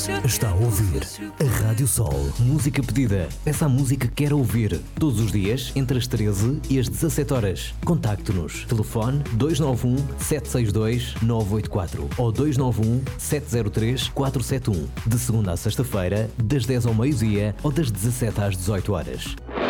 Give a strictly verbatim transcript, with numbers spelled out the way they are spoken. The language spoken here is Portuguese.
Está a ouvir a Rádio Sol. Música pedida. Peça a música que quer ouvir. Todos os dias, entre as treze e as dezassete horas. Contacte-nos. Telefone dois nove um, sete seis dois, nove oito quatro ou dois nove um, sete zero três, quatro sete um. De segunda a sexta-feira, das dez ao meio-dia ou das dezassete às dezoito horas.